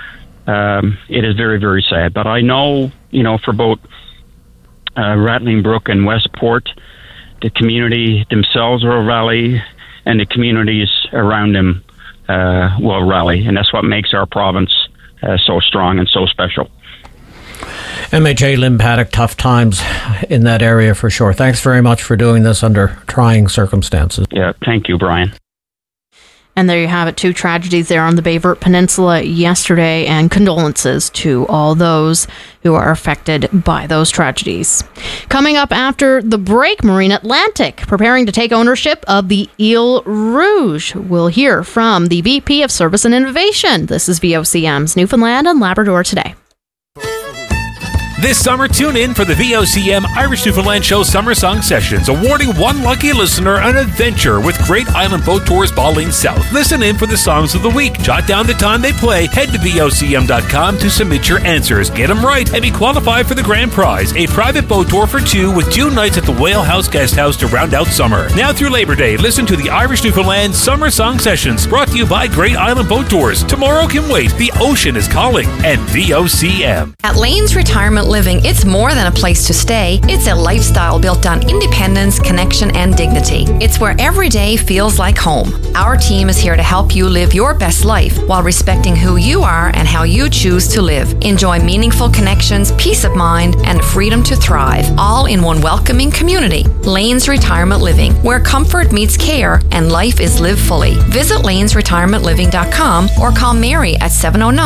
it is very, very sad. But I know, you know, for both Rattling Brook and Westport, the community themselves will rally, and the communities around them will rally, and that's what makes our province so strong and so special.
MHA Lynn Paddock, tough times in that area for sure. Thanks very much for doing this under trying circumstances.
Yeah, thank you, Brian.
And there you have it, 2 tragedies there on the Bayvert Peninsula yesterday, and condolences to all those who are affected by those tragedies. Coming up after the break, Marine Atlantic preparing to take ownership of the Ile Rouge. We'll hear from the VP of Service and Innovation. This is VOCM's Newfoundland and Labrador Today.
This summer, tune in for the VOCM Irish Newfoundland Show Summer Song Sessions, awarding one lucky listener an adventure with Great Island Boat Tours Baligne South. Listen in for the songs of the week. Jot down the time they play. Head to VOCM.com to submit your answers. Get them right and be qualified for the grand prize, a private boat tour for 2 with 2 nights at the Whale House Guest House to round out summer. Now through Labor Day, listen to the Irish Newfoundland Summer Song Sessions, brought to you by Great Island Boat Tours. Tomorrow can wait. The ocean is calling. And VOCM.
At Lane's Retirement Living, it's more than a place to stay. It's a lifestyle built on independence, connection, and dignity. It's where every day feels like home. Our team is here to help you live your best life while respecting who you are and how you choose to live. Enjoy meaningful connections, peace of mind, and freedom to thrive, all in one welcoming community. Lane's Retirement Living, where comfort meets care and life is lived fully. Visit lanesretirementliving.com or call Mary at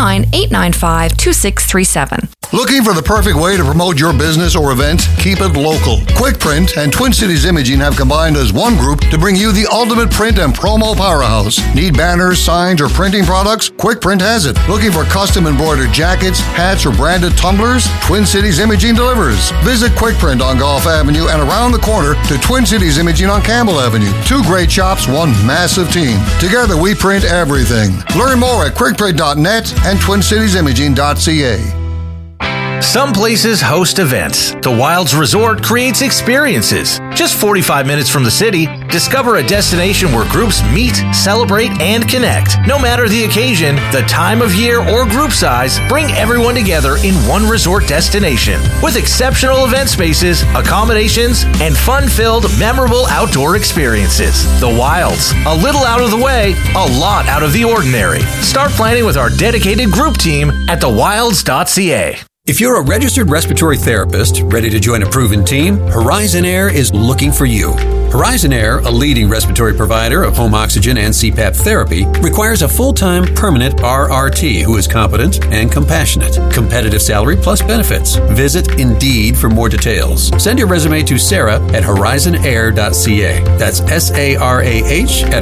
709-895-2637.
Looking for the perfect way to promote your business or event? Keep it local. QuickPrint and Twin Cities Imaging have combined as one group to bring you the ultimate print and promo powerhouse. Need banners, signs, or printing products? QuickPrint has it. Looking for custom embroidered jackets, hats, or branded tumblers? Twin Cities Imaging delivers. Visit QuickPrint on Gulf Avenue and around the corner to Twin Cities Imaging on Campbell Avenue. 2 great shops, one massive team. Together we print everything. Learn more at quickprint.net and twincitiesimaging.ca.
Some places host events. The Wilds Resort creates experiences. Just 45 minutes from the city, discover a destination where groups meet, celebrate, and connect. No matter the occasion, the time of year, or group size, bring everyone together in one resort destination. With exceptional event spaces, accommodations, and fun-filled, memorable outdoor experiences. The Wilds. A little out of the way, a lot out of the ordinary. Start planning with our dedicated group team at thewilds.ca.
If you're a registered respiratory therapist ready to join a proven team, Horizon Air is looking for you. Horizon Air, a leading respiratory provider of home oxygen and CPAP therapy, requires a full-time permanent RRT who is competent and compassionate. Competitive salary plus benefits. Visit Indeed for more details. Send your resume to Sarah at horizonair.ca. That's SARAH at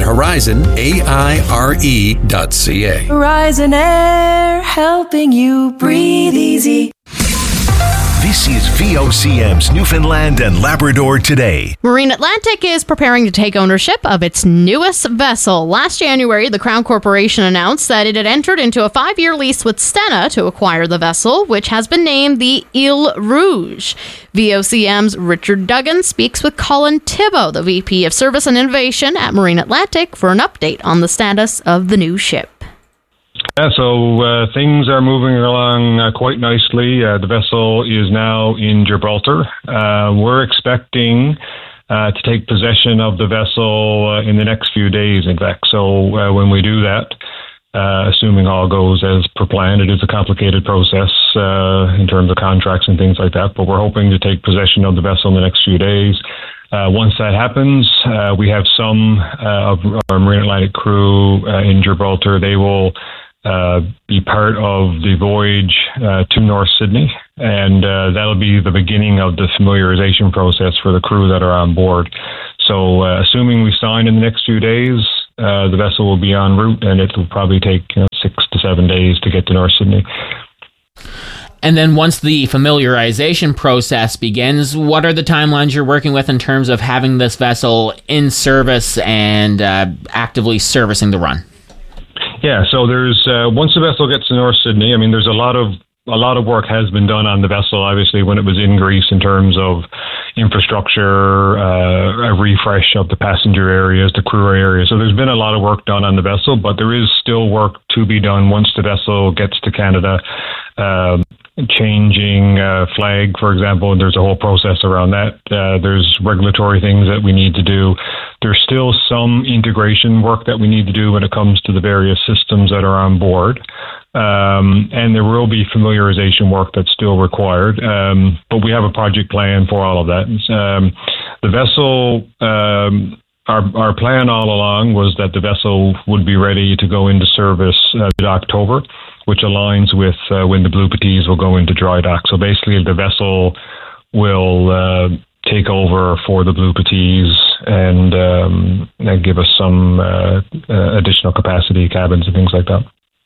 horizonaire.ca.
Horizon Air, helping you breathe easy.
This is VOCM's Newfoundland and Labrador Today.
Marine Atlantic is preparing to take ownership of its newest vessel. Last January, the Crown Corporation announced that it had entered into a 5-year lease with Stena to acquire the vessel, which has been named the Ile Rouge. VOCM's Richard Duggan speaks with Colin Thibault, the VP of Service and Innovation at Marine Atlantic, for an update on the status of the new ship.
Yeah, so things are moving along quite nicely. The vessel is now in Gibraltar. We're expecting to take possession of the vessel in the next few days, in fact. So when we do that, assuming all goes as per plan, it is a complicated process in terms of contracts and things like that, but we're hoping to take possession of the vessel in the next few days. Once that happens, we have some of our Marine Atlantic crew in Gibraltar. They will be part of the voyage to North Sydney, and that'll be the beginning of the familiarization process for the crew that are on board. So assuming we sign in the next few days, the vessel will be en route, and it will probably take 6 to 7 days to get to North Sydney.
And then once the familiarization process begins, what are the timelines you're working with in terms of having this vessel in service and actively servicing the run?
Yeah, so there's once the vessel gets to North Sydney, I mean, there's a lot of work has been done on the vessel, obviously, when it was in Greece in terms of infrastructure, a refresh of the passenger areas, the crew areas. So there's been a lot of work done on the vessel, but there is still work to be done once the vessel gets to Canada. Changing flag, for example, and there's a whole process around that. There's regulatory things that we need to do. There's still some integration work that we need to do when it comes to the various systems that are on board. And there will be familiarization work that's still required. But we have a project plan for all of that. The vessel, our plan all along was that the vessel would be ready to go into service mid-October, which aligns with when the Blue Petite will go into dry dock. So basically the vessel will take over for the Blue Petite and give us some additional capacity, cabins and things like that.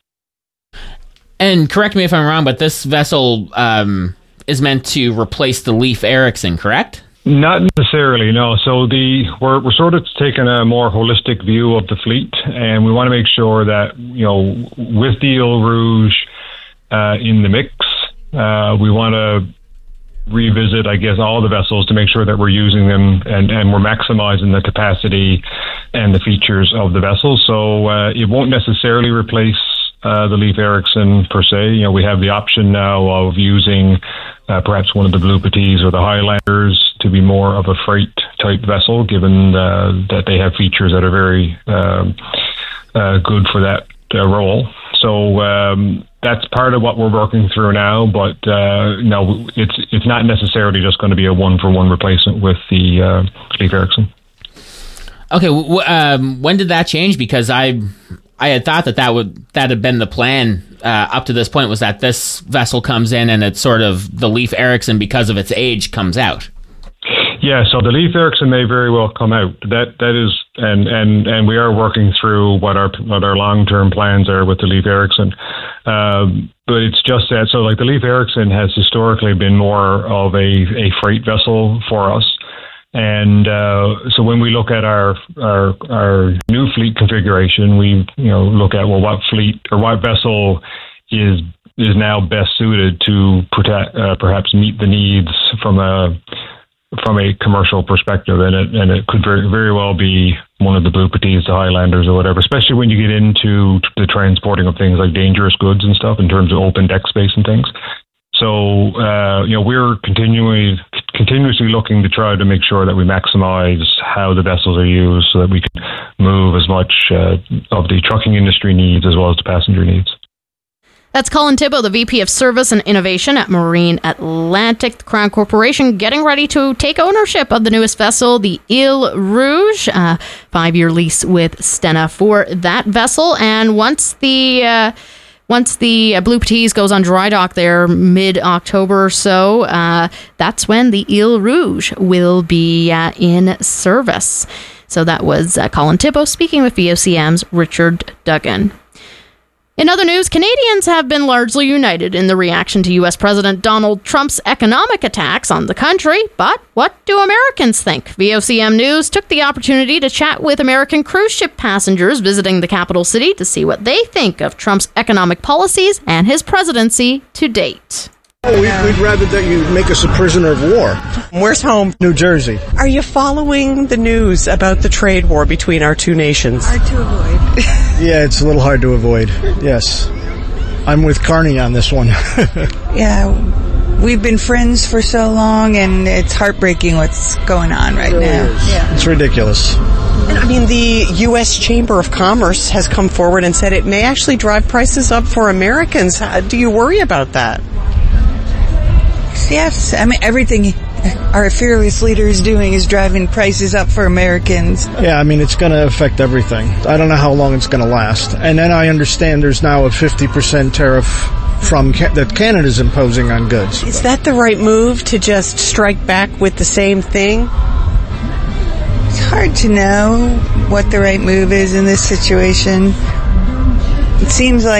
And correct me if I'm wrong, but this vessel is meant to replace the Leif Erikson, correct?
Not necessarily, no. So we're sort of taking a more holistic view of the fleet, and we want to make sure that, with the Ile Rouge in the mix, we want to revisit, I guess, all the vessels to make sure that we're using them and we're maximizing the capacity and the features of the vessel. So it won't necessarily replace the Leif Erikson per se. We have the option now of using perhaps one of the Blue Petites or the Highlanders to be more of a freight type vessel, given that they have features that are very good for that role. So that's part of what we're working through now, but no, it's not necessarily just going to be a one-for-one replacement with the Leif Erikson.
Okay, when did that change? Because I had thought that had been the plan up to this point, was that this vessel comes in and it's sort of the Leif Erikson, because of its age, comes out.
Yeah, so the Leif Erikson may very well come out. That is, and we are working through what our long-term plans are with the Leif Erikson. But it's just that, so like the Leif Erikson has historically been more of a freight vessel for us. And so when we look at our new fleet configuration, we look at, well, what fleet or what vessel is now best suited to perhaps meet the needs from a commercial perspective, and it could very, very well be one of the Blue Petites, the Highlanders, or whatever. Especially when you get into the transporting of things like dangerous goods and stuff in terms of open deck space and things. So we're continuously looking to try to make sure that we maximize how the vessels are used, so that we can move as much of the trucking industry needs as well as the passenger needs.
That's Colin Thibault, the VP of Service and Innovation at Marine Atlantic. The Crown Corporation getting ready to take ownership of the newest vessel, the Ile Rouge. 5-year lease with Stena for that vessel. And once the Blue Petite goes on dry dock there mid-October or so, that's when the Ile Rouge will be in service. So that was Colin Thibault speaking with VOCM's Richard Duggan. In other news, Canadians have been largely united in the reaction to U.S. President Donald Trump's economic attacks on the country. But what do Americans think? VOCM News took the opportunity to chat with American cruise ship passengers visiting the capital city to see what they think of Trump's economic policies and his presidency to date.
We'd rather that you make us a prisoner of war.
Where's home?
New Jersey.
Are you following the news about the trade war between our two nations?
Hard to avoid.
Yeah, it's a little hard to avoid. Yes. I'm with Carney on this one.
Yeah, we've been friends for so long, and it's heartbreaking what's going on right now.
Yeah. It's ridiculous.
And I mean, the U.S. Chamber of Commerce has come forward and said it may actually drive prices up for Americans. Do you worry about that?
Yes. I mean, everything our fearless leader is doing is driving prices up for Americans.
Yeah, I mean, it's going to affect everything. I don't know how long it's going to last. And then I understand there's now a 50% tariff that Canada's imposing on goods.
Is that the right move, to just strike back with the same thing?
It's hard to know what the right move is in this situation. It seems like